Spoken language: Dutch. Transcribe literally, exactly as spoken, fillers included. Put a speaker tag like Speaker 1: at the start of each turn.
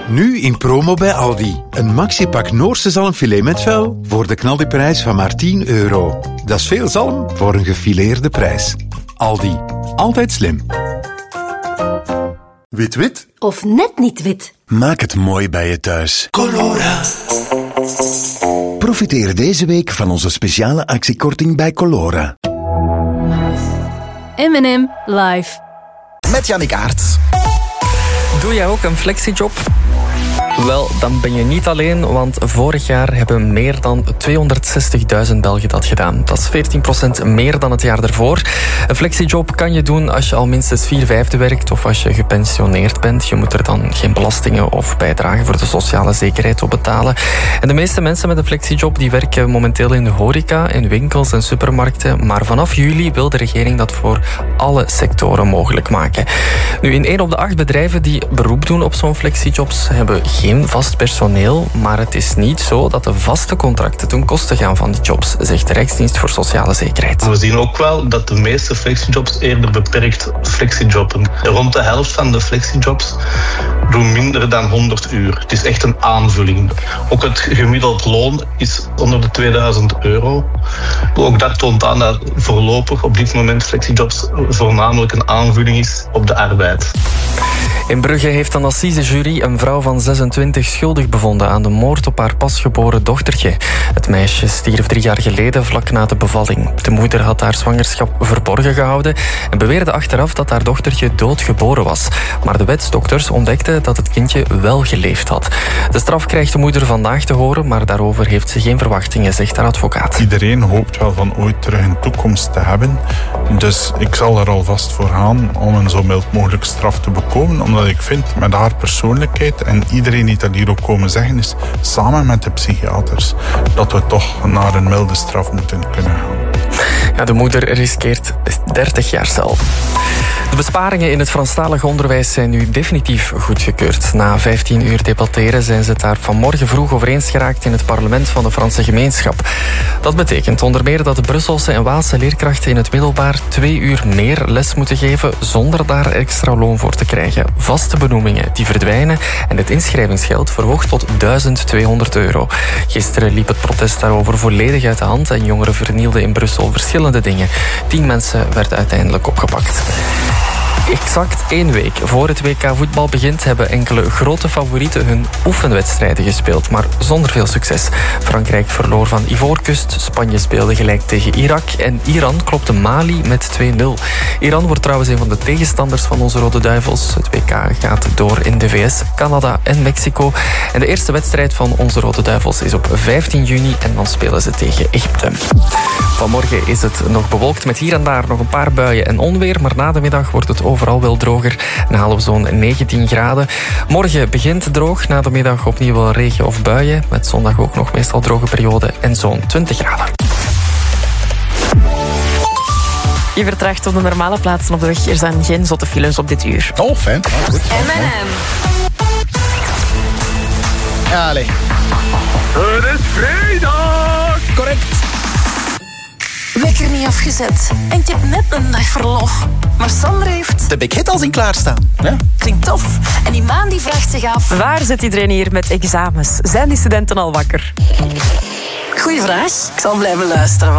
Speaker 1: Nu in promo bij Aldi. Een maxipak Noorse zalmfilet met vel voor de knaldiprijs van maar tien euro. Dat is veel zalm voor een gefileerde prijs. Aldi. Altijd slim.
Speaker 2: Wit-wit?
Speaker 3: Of net niet wit.
Speaker 2: Maak het mooi bij je thuis.
Speaker 4: Colora.
Speaker 2: Profiteer deze week van onze speciale actiekorting bij Colora.
Speaker 3: M en M live.
Speaker 4: Met Jannik Aerts.
Speaker 5: Doe jij ook een flexiejob? Wel, dan ben je niet alleen, want vorig jaar hebben meer dan tweehonderdzestigduizend Belgen dat gedaan. Dat is veertien procent meer dan het jaar ervoor. Een flexiejob kan je doen als je al minstens vier vijfde werkt of als je gepensioneerd bent. Je moet er dan geen belastingen of bijdragen voor de sociale zekerheid op betalen. En de meeste mensen met een flexiejob die werken momenteel in de horeca, in winkels en supermarkten. Maar vanaf juli wil de regering dat voor alle sectoren mogelijk maken. Nu, in één op de acht bedrijven die beroep doen op zo'n flexijobs hebben geen vast personeel, maar het is niet zo dat de vaste contracten ten koste gaan van die jobs, zegt de Rijksdienst voor Sociale Zekerheid.
Speaker 6: We zien ook wel dat de meeste flexijobs eerder beperkt flexijobben. Rond de helft van de flexijobs doen minder dan honderd uur. Het is echt een aanvulling. Ook het gemiddeld loon is onder de tweeduizend euro. Ook dat toont aan dat voorlopig op dit moment flexijobs voornamelijk een aanvulling is op de arbeid.
Speaker 5: In Brugge heeft een assisejury een vrouw van zesentwintig schuldig bevonden aan de moord op haar pasgeboren dochtertje. Het meisje stierf drie jaar geleden vlak na de bevalling. De moeder had haar zwangerschap verborgen gehouden en beweerde achteraf dat haar dochtertje doodgeboren was. Maar de wetsdokters ontdekten dat het kindje wel geleefd had. De straf krijgt de moeder vandaag te horen, maar daarover heeft ze geen verwachtingen, zegt haar advocaat.
Speaker 7: Iedereen hoopt wel van ooit terug een toekomst te hebben. Dus ik zal er alvast voor gaan om een zo mild mogelijk straf te bekomen, omdat ik vind met haar persoonlijkheid en iedereen die dat hier ook komen zeggen is, samen met de psychiaters, dat we toch naar een milde straf moeten kunnen gaan.
Speaker 5: Ja, de moeder riskeert dertig jaar cel. De besparingen in het Franstalig onderwijs zijn nu definitief goedgekeurd. Na vijftien uur debatteren zijn ze het daar vanmorgen vroeg over eens geraakt in het parlement van de Franse gemeenschap. Dat betekent onder meer dat de Brusselse en Waalse leerkrachten in het middelbaar twee uur meer les moeten geven zonder daar extra loon voor te krijgen. Vaste benoemingen die verdwijnen en het inschrijvingsgeld verhoogt tot duizend tweehonderd euro. Gisteren liep het protest daarover volledig uit de hand en jongeren vernielden in Brussel verschillende dingen. Tien mensen werden uiteindelijk opgepakt. Exact één week voor het W K voetbal begint hebben enkele grote favorieten hun oefenwedstrijden gespeeld, maar zonder veel succes. Frankrijk verloor van Ivoorkust, Spanje speelde gelijk tegen Irak en Iran klopte Mali met twee nul. Iran wordt trouwens een van de tegenstanders van onze Rode Duivels. Het W K gaat door in de V S, Canada en Mexico. En de eerste wedstrijd van onze Rode Duivels is op vijftien juni en dan spelen ze tegen Egypte. Vanmorgen is het nog bewolkt met hier en daar nog een paar buien en onweer, maar na de middag wordt het overal wel droger en halen we zo'n negentien graden. Morgen begint droog, na de middag opnieuw wel regen of buien, met zondag ook nog meestal droge periode en zo'n twintig graden.
Speaker 8: Je vertraagt op de normale plaatsen op de weg. Er zijn geen zotte files op dit uur.
Speaker 4: Oh, fijn. M
Speaker 3: en M.
Speaker 4: Ja, allee.
Speaker 9: Het is vrijdag!
Speaker 4: Correct.
Speaker 10: Wekker niet afgezet. En ik heb net een dag verlof. Maar Sander heeft...
Speaker 4: De Big Hit al zien klaarstaan. Ja.
Speaker 10: Klinkt tof. En die maan die vraagt zich af...
Speaker 8: Waar zit iedereen hier met examens? Zijn die studenten al wakker?
Speaker 10: Goeie vraag. Ik zal blijven luisteren.